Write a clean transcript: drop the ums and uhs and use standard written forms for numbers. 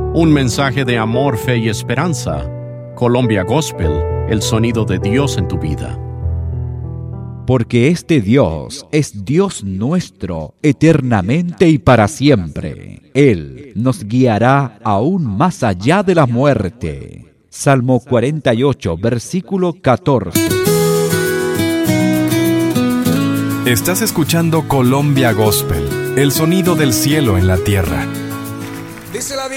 Un mensaje de amor, fe y esperanza. Colombia Gospel, el sonido de Dios en tu vida. Porque este Dios es Dios nuestro, eternamente y para siempre. Él nos guiará aún más allá de la muerte. Salmo 48, versículo 14. Estás escuchando Colombia Gospel, el sonido del cielo en la tierra. Dice la Biblia.